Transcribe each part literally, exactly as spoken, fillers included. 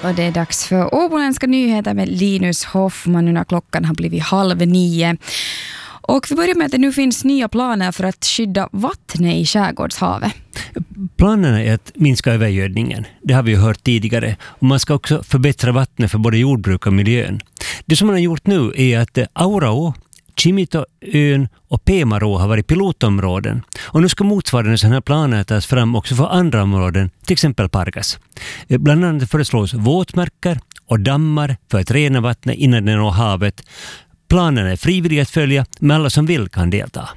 och det är dags för Åboländska nyheter med Linus Hoffman nu när klockan har blivit halv nio. Och vi börjar med att det nu finns nya planer för att skydda vattnet i skärgårdshavet. Planerna är att minska övergödningen. Det har vi ju hört tidigare. Och man ska också förbättra vattnet för både jordbruk och miljön. Det som man har gjort nu är att Auraå, Kimitoön och Pemarå har varit pilotområden. Och nu ska motsvarande sådana här planer tas fram också för andra områden, till exempel Pargas. Bland annat föreslås våtmarker och dammar för att rena vattnet innan det når havet. Planerna är frivilliga att följa, men alla som vill kan delta.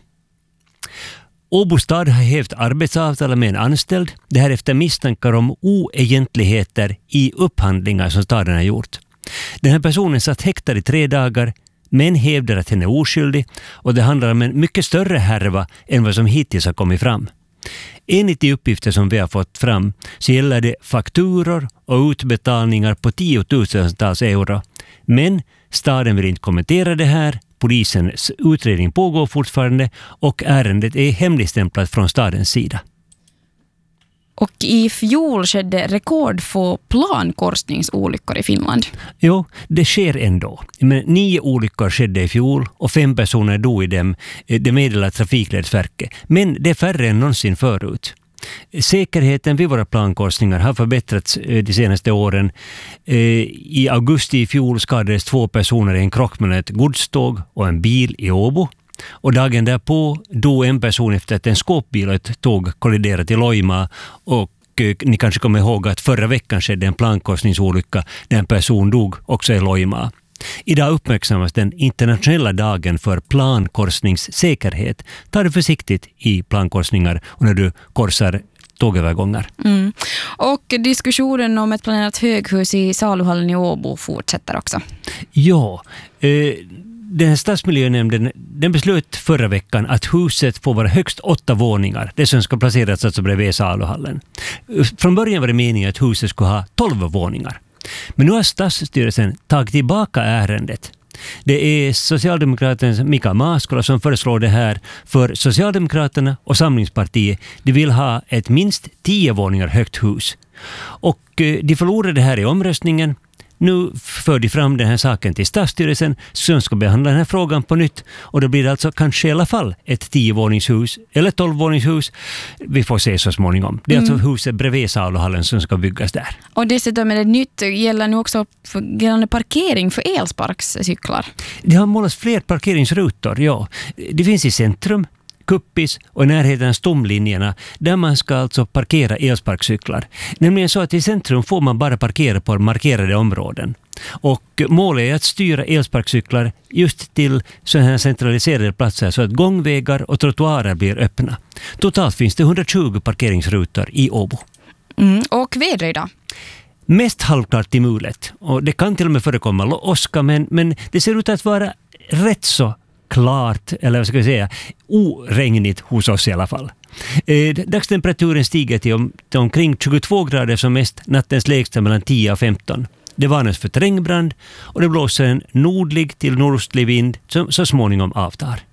Åbo stad har hävt arbetsavtal med en anställd. Det här efter misstankar om oegentligheter i upphandlingar som staden har gjort. Den här personen satt häktad i tre dagar, men hävdar att henne är oskyldig och det handlar om en mycket större härva än vad som hittills har kommit fram. Enligt de uppgifter som vi har fått fram så gäller det fakturor och utbetalningar på tiotusentals euro. Men staden vill inte kommentera det här. Polisens utredning pågår fortfarande och ärendet är hemligstämplat från stadens sida. Och i fjol skedde rekordfå plankorsningsolyckor i Finland. Jo, det sker ändå. Men nio olyckor skedde i fjol och fem personer dog i dem. Det meddelar Trafikledsverket. Men det är färre än någonsin förut. Säkerheten vid våra plankorsningar har förbättrats de senaste åren. I augusti i fjol skadades två personer i en krock med ett godståg och en bil i Åbo. Och dagen därpå dog en person efter att en skåpbil och ett tåg kolliderat i Loima. Och ni kanske kommer ihåg att förra veckan skedde en plankorsningsolycka där en person dog också i Loima. Idag uppmärksammas den internationella dagen för plankorsningssäkerhet. Ta det försiktigt i plankorsningar och när du korsar tågövergångar. Mm. Och diskussionen om ett planerat höghus i Saluhallen i Åbo fortsätter också. Ja, eh, den här stadsmiljönämnden den beslöt förra veckan att huset får vara högst åtta våningar. Det som ska placeras alltså bredvid Saluhallen. Från början var det meningen att huset skulle ha tolv våningar. Men nu har stadsstyrelsen tagit tillbaka ärendet. Det är Socialdemokraternas Mika Maaskola som föreslår det här för Socialdemokraterna och Samlingspartiet. De vill ha ett minst tio våningar högt hus. Och de förlorade det här i omröstningen. Nu för de fram den här saken till stadsstyrelsen som ska behandla den här frågan på nytt. Och då blir det alltså kanske i alla fall ett tio-våningshus eller tolv-våningshus. Vi får se så småningom. Det är mm. alltså huset bredvid Saluhallen som ska byggas där. Och dessutom är det nytt gäller nu också gällande parkering för elsparkcyklar. Det har målats fler parkeringsrutor, ja. Det finns i centrum, Kuppis och i närheten av stomlinjerna där man ska alltså parkera elsparkcyklar. Nämligen så att i centrum får man bara parkera på markerade områden. Och målet är att styra elsparkcyklar just till sådana här centraliserade platser så att gångvägar och trottoarer blir öppna. Totalt finns det hundratjugo parkeringsrutor i Åbo. Mm, och väder idag? Mest halvklart i mulet. Och det kan till och med förekomma åska men, men det ser ut att vara rätt så klart, eller vad ska jag säga, oregnigt hos oss i alla fall. Eh, dagstemperaturen stiger till, om, till omkring tjugotvå grader som mest, nattens lägsta mellan tio och femton. Det varnas för terrängbrand och det blåser en nordlig till nordostlig vind som så småningom avtar.